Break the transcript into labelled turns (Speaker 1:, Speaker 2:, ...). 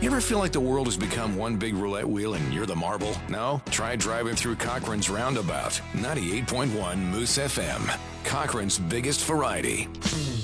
Speaker 1: You ever feel like the world has become one big roulette wheel and you're the marble? No? Try driving through Cochrane's Roundabout. 98.1 Moose FM. Cochrane's biggest variety.